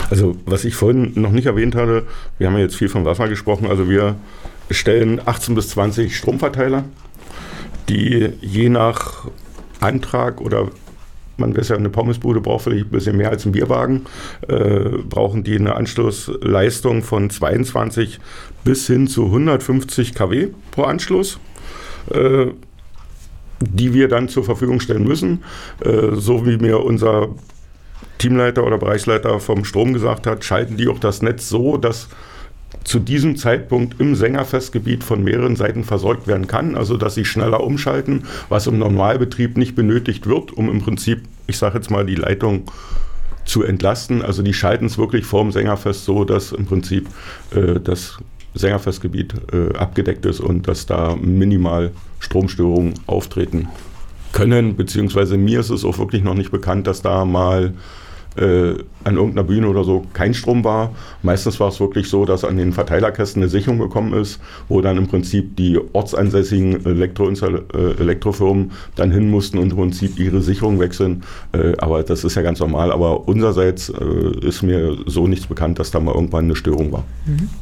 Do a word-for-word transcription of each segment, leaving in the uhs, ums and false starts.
Also was ich vorhin noch nicht erwähnt hatte, wir haben ja jetzt viel vom Wasser gesprochen, also wir stellen achtzehn bis zwanzig Stromverteiler, die je nach Antrag oder man weiß ja, eine Pommesbude braucht vielleicht ein bisschen mehr als ein Bierwagen, äh, brauchen die eine Anschlussleistung von zweiundzwanzig bis hin zu hundertfünfzig Kilowatt pro Anschluss, äh, die wir dann zur Verfügung stellen müssen. Äh, so wie mir unser Teamleiter oder Bereichsleiter vom Strom gesagt hat, schalten die auch das Netz so, dass zu diesem Zeitpunkt im Sängerfestgebiet von mehreren Seiten versorgt werden kann, also dass sie schneller umschalten, was im Normalbetrieb nicht benötigt wird, um im Prinzip, ich sage jetzt mal, die Leitung zu entlasten. Also die schalten es wirklich vorm Sängerfest so, dass im Prinzip äh, das Sängerfestgebiet äh, abgedeckt ist und dass da minimal Stromstörungen auftreten können, beziehungsweise mir ist es auch wirklich noch nicht bekannt, dass da mal Äh, an irgendeiner Bühne oder so kein Strom war. Meistens war es wirklich so, dass an den Verteilerkästen eine Sicherung gekommen ist, wo dann im Prinzip die ortsansässigen Elektroinstall- äh, Elektrofirmen dann hin mussten und im Prinzip ihre Sicherung wechseln. Äh, aber das ist ja ganz normal. Aber unsererseits äh, ist mir so nichts bekannt, dass da mal irgendwann eine Störung war.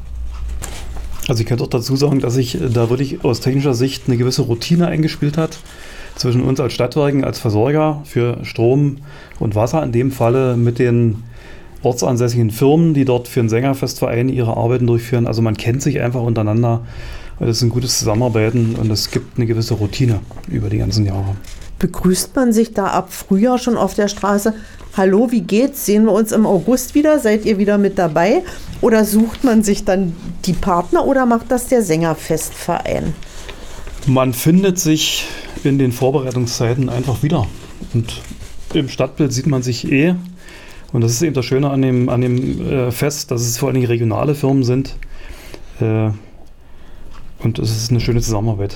Also ich könnte auch dazu sagen, dass sich da wirklich aus technischer Sicht eine gewisse Routine eingespielt hat zwischen uns als Stadtwerken, als Versorger für Strom und Wasser, in dem Falle mit den ortsansässigen Firmen, die dort für den Sängerfestverein ihre Arbeiten durchführen. Also man kennt sich einfach untereinander. Das ist ein gutes Zusammenarbeiten und es gibt eine gewisse Routine über die ganzen Jahre. Begrüßt man sich da ab Frühjahr schon auf der Straße? Hallo, wie geht's? Sehen wir uns im August wieder? Seid ihr wieder mit dabei? Oder sucht man sich dann die Partner oder macht das der Sängerfestverein? Man findet sich in den Vorbereitungszeiten einfach wieder. Und im Stadtbild sieht man sich eh. Und das ist eben das Schöne an dem, an dem äh, Fest, dass es vor allen Dingen regionale Firmen sind. Äh, und es ist eine schöne Zusammenarbeit.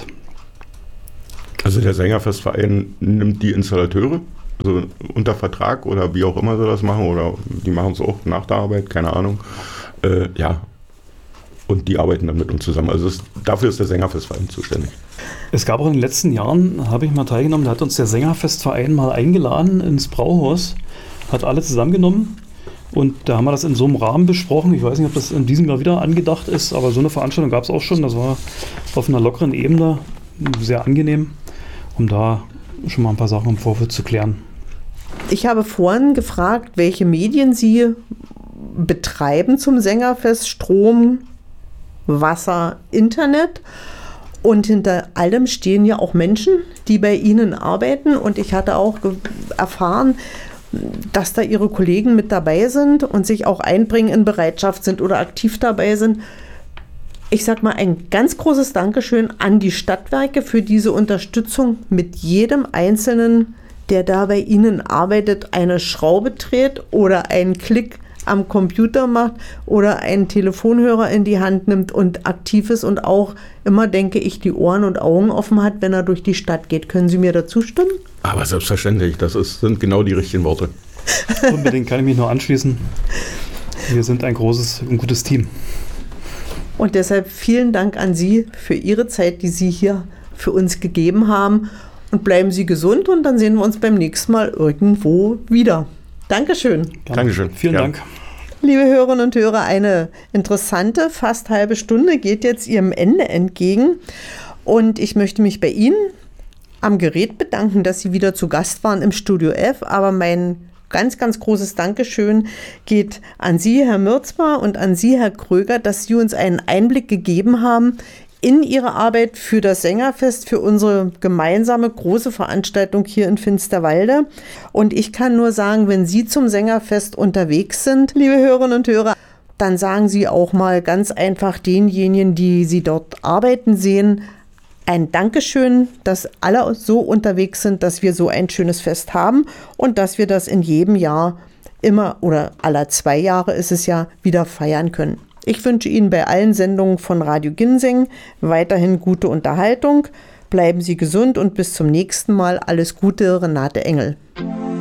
Also der Sängerfestverein nimmt die Installateure, also unter Vertrag oder wie auch immer sie das machen, oder die machen es auch nach der Arbeit, keine Ahnung. Äh, ja, und die arbeiten dann mit uns zusammen. Also es, dafür ist der Sängerfestverein zuständig. Es gab auch in den letzten Jahren, habe ich mal teilgenommen, da hat uns der Sängerfestverein mal eingeladen ins Brauhaus, hat alle zusammengenommen und da haben wir das in so einem Rahmen besprochen. Ich weiß nicht, ob das in diesem Jahr wieder angedacht ist, aber so eine Veranstaltung gab es auch schon. Das war auf einer lockeren Ebene sehr angenehm, um da schon mal ein paar Sachen im Vorfeld zu klären. Ich habe vorhin gefragt, welche Medien Sie betreiben zum Sängerfest: Strom, Wasser, Internet. Und hinter allem stehen ja auch Menschen, die bei Ihnen arbeiten. Und ich hatte auch ge- erfahren, dass da Ihre Kollegen mit dabei sind und sich auch einbringen, in Bereitschaft sind oder aktiv dabei sind. Ich sag mal ein ganz großes Dankeschön an die Stadtwerke für diese Unterstützung mit jedem Einzelnen, der da bei Ihnen arbeitet, eine Schraube dreht oder einen Klick am Computer macht oder einen Telefonhörer in die Hand nimmt und aktiv ist und auch immer, denke ich, die Ohren und Augen offen hat, wenn er durch die Stadt geht. Können Sie mir dazu stimmen? Aber selbstverständlich, das ist, sind genau die richtigen Worte. Unbedingt, kann ich mich nur anschließen. Wir sind ein großes und gutes Team. Und deshalb vielen Dank an Sie für Ihre Zeit, die Sie hier für uns gegeben haben. Und bleiben Sie gesund und dann sehen wir uns beim nächsten Mal irgendwo wieder. Dankeschön. Gerne. Dankeschön. Vielen ja. Dank. Liebe Hörerinnen und Hörer, eine interessante, fast halbe Stunde geht jetzt ihrem Ende entgegen. Und ich möchte mich bei Ihnen am Gerät bedanken, dass Sie wieder zu Gast waren im Studio F. Aber mein ganz, ganz großes Dankeschön geht an Sie, Herr Mürzbar, und an Sie, Herr Kröger, dass Sie uns einen Einblick gegeben haben in Ihre Arbeit für das Sängerfest, für unsere gemeinsame große Veranstaltung hier in Finsterwalde. Und ich kann nur sagen, wenn Sie zum Sängerfest unterwegs sind, liebe Hörerinnen und Hörer, dann sagen Sie auch mal ganz einfach denjenigen, die Sie dort arbeiten sehen, ein Dankeschön, dass alle so unterwegs sind, dass wir so ein schönes Fest haben und dass wir das in jedem Jahr immer oder aller zwei Jahre ist es ja wieder feiern können. Ich wünsche Ihnen bei allen Sendungen von Radio Ginseng weiterhin gute Unterhaltung. Bleiben Sie gesund und bis zum nächsten Mal. Alles Gute, Renate Engel.